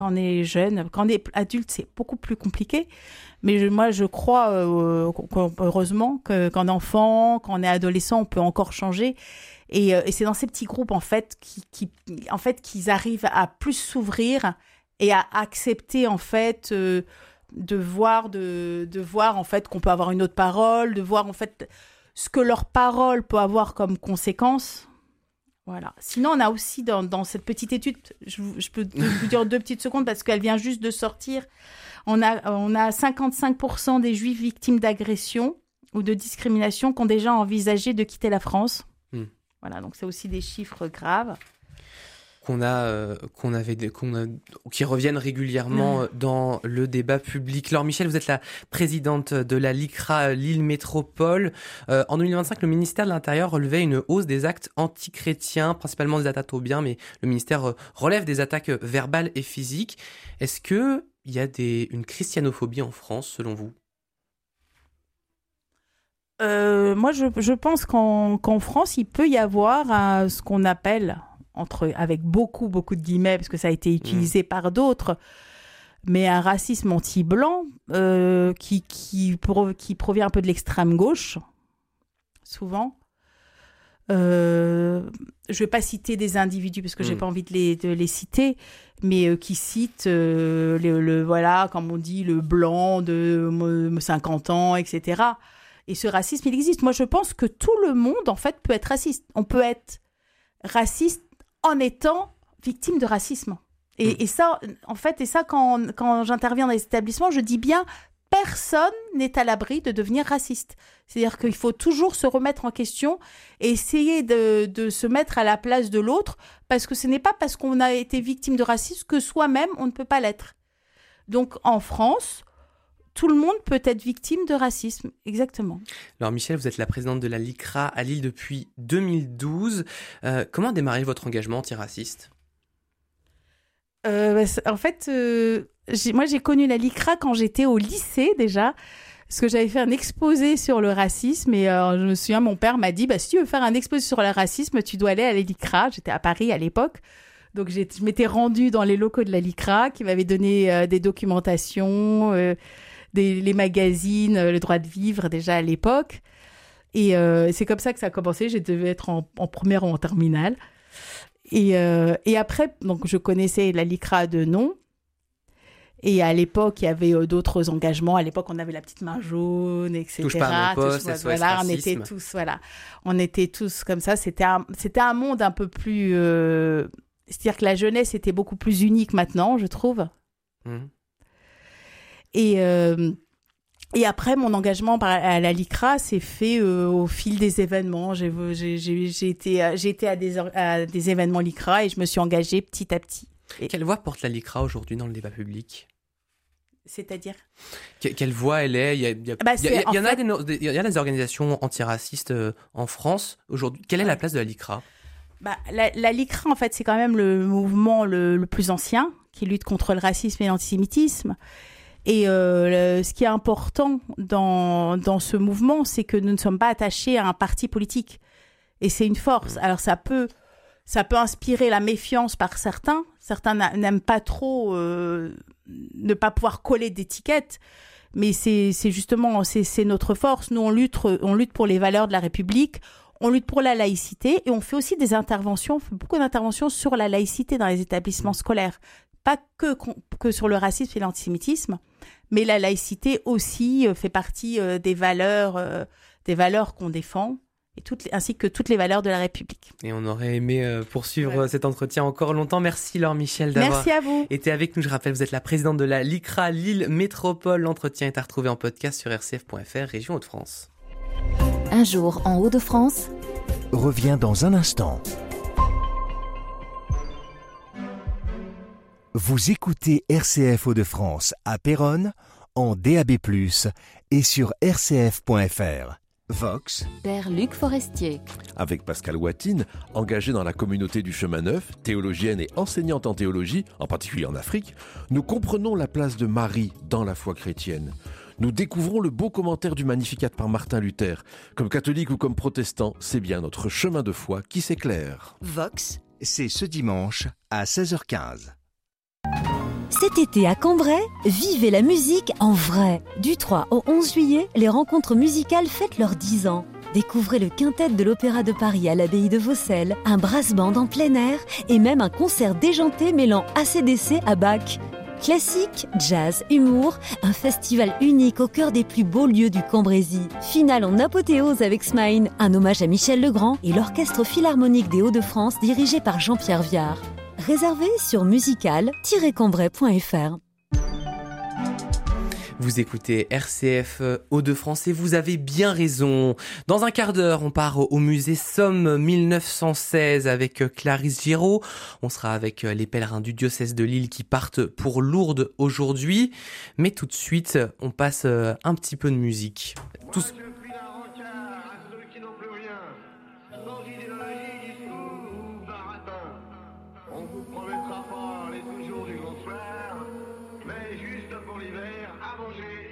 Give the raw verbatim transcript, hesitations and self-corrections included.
Quand on est jeune, quand on est adulte, c'est beaucoup plus compliqué. Mais je, moi, je crois, euh, heureusement, que, qu'en enfant, quand on est adolescent, on peut encore changer. Et, euh, et c'est dans ces petits groupes, en fait, qui, qui, en fait, qu'ils arrivent à plus s'ouvrir et à accepter, en fait, euh, de voir, de, de voir, en fait, qu'on peut avoir une autre parole, de voir, en fait, ce que leur parole peut avoir comme conséquence. Voilà. Sinon, on a aussi dans, dans cette petite étude, je, je peux vous dire deux petites secondes parce qu'elle vient juste de sortir, on a, on a cinquante-cinq pour cent des Juifs victimes d'agression ou de discrimination qui ont déjà envisagé de quitter la France. Hmm. Voilà, donc c'est aussi des chiffres graves. Qu'on a, euh, qu'on avait, qu'on a, qui reviennent régulièrement mmh. dans le débat public. Laure Michel, vous êtes la présidente de la LICRA Lille Métropole. Euh, en deux mille vingt-cinq, le ministère de l'Intérieur relevait une hausse des actes antichrétiens, principalement des attaques aux biens, mais le ministère relève des attaques verbales et physiques. Est-ce que il y a des, une christianophobie en France, selon vous ? euh, Moi, je, je pense qu'en, qu'en France, il peut y avoir un, ce qu'on appelle... Entre, avec beaucoup, beaucoup de guillemets, parce que ça a été utilisé mmh. par d'autres, mais un racisme anti-blanc euh, qui, qui, pro, qui provient un peu de l'extrême gauche, souvent. Euh, je ne vais pas citer des individus, parce que mmh. je n'ai pas envie de les, de les citer, mais euh, qui citent, euh, le, le, voilà, comme on dit, le blanc de cinquante ans, et cetera. Et ce racisme, il existe. Moi, je pense que tout le monde, en fait, peut être raciste. On peut être raciste en étant victime de racisme. Et, mmh. et ça, en fait, et ça quand, quand j'interviens dans les établissements, je dis bien, personne n'est à l'abri de devenir raciste. C'est-à-dire qu'il faut toujours se remettre en question et essayer de, de se mettre à la place de l'autre, parce que ce n'est pas parce qu'on a été victime de racisme que soi-même, on ne peut pas l'être. Donc, en France... Tout le monde peut être victime de racisme, exactement. Alors Michel, vous êtes la présidente de la LICRA à Lille depuis deux mille douze. Euh, comment a démarré votre engagement antiraciste ? euh, En fait, euh, j'ai, moi j'ai connu la LICRA quand j'étais au lycée déjà, parce que j'avais fait un exposé sur le racisme et euh, je me souviens, mon père m'a dit bah, « si tu veux faire un exposé sur le racisme, tu dois aller à la LICRA ». J'étais à Paris à l'époque. Donc, j'ai, je m'étais rendue dans les locaux de la LICRA qui m'avaient donné euh, des documentations, euh, des, les magazines, euh, le droit de vivre déjà à l'époque. Et euh, c'est comme ça que ça a commencé. Je devais être en, en première ou en terminale. Et, euh, et après, donc, je connaissais la LICRA de nom. Et à l'époque, il y avait euh, d'autres engagements. À l'époque, on avait la petite main jaune, et cetera. Touche pas à mon poste, Touche, voilà, on était tous, voilà, on était tous comme ça. C'était un, c'était un monde un peu plus... Euh, c'est-à-dire que la jeunesse était beaucoup plus unique maintenant, je trouve. Mmh. Et, euh, et après, mon engagement à la LICRA s'est fait euh, au fil des événements. J'ai, j'ai, j'ai, j'ai, été, j'ai été à des, à des événements LICRA et je me suis engagée petit à petit. Et... Quelle voix porte la LICRA aujourd'hui dans le débat public ? C'est-à-dire ? que, Quelle voix elle est ? Il y, a, il y, a, bah, il y, a, il y en fait... a des, il y a des organisations antiracistes euh, en France aujourd'hui. Quelle est la place de la LICRA ? Bah, la, la LICRA, en fait, c'est quand même le mouvement le, le plus ancien qui lutte contre le racisme et l'antisémitisme. Et euh, le, ce qui est important dans, dans ce mouvement, c'est que nous ne sommes pas attachés à un parti politique. Et c'est une force. Alors, ça peut, ça peut inspirer la méfiance par certains. Certains n'aiment pas trop euh, ne pas pouvoir coller d'étiquettes. Mais c'est, c'est justement, c'est, c'est notre force. Nous, on lutte, on lutte pour les valeurs de la République. On lutte pour la laïcité et on fait aussi des interventions, on fait beaucoup d'interventions sur la laïcité dans les établissements scolaires. Pas que, que sur le racisme et l'antisémitisme, mais la laïcité aussi fait partie des valeurs, des valeurs qu'on défend, et toutes, ainsi que toutes les valeurs de la République. Et on aurait aimé poursuivre ouais. cet entretien encore longtemps. Merci Laure Michel d'avoir Merci à vous. été avec nous. Je rappelle, vous êtes la présidente de la LICRA Lille Métropole. L'entretien est à retrouver en podcast sur r c f point f r, région Hauts-de-France. Un jour en Hauts-de-France revient dans un instant. Vous écoutez R C F Hauts-de-France à Péronne en D A B plus, et sur r c f point f r. Vox. Père Luc Forestier. Avec Pascal Watine, engagée dans la communauté du Chemin Neuf, théologienne et enseignante en théologie, en particulier en Afrique, nous comprenons la place de Marie dans la foi chrétienne. Nous découvrons le beau commentaire du Magnificat par Martin Luther. Comme catholique ou comme protestant, c'est bien notre chemin de foi qui s'éclaire. Vox, c'est ce dimanche à seize heures quinze. Cet été à Cambrai, vivez la musique en vrai. Du trois au onze juillet, les rencontres musicales fêtent leurs dix ans. Découvrez le quintet de l'Opéra de Paris à l'abbaye de Vaucelles, un brass band en plein air et même un concert déjanté mêlant A C D C à Bach. Classique, jazz, humour, un festival unique au cœur des plus beaux lieux du Cambrésis. Finale en apothéose avec Smaïn, un hommage à Michel Legrand et l'Orchestre Philharmonique des Hauts-de-France dirigé par Jean-Pierre Viard. Réservé sur musical tiret cambrai point f r. Vous écoutez R C F Hauts-de-France et vous avez bien raison. Dans un quart d'heure, on part au musée Somme mille neuf cent seize avec Clarisse Giraud. On sera avec les pèlerins du diocèse de Lille qui partent pour Lourdes aujourd'hui. Mais tout de suite, on passe un petit peu de musique. Tous... On vous promettra pas les toujours du grand soir, mais juste pour l'hiver, à manger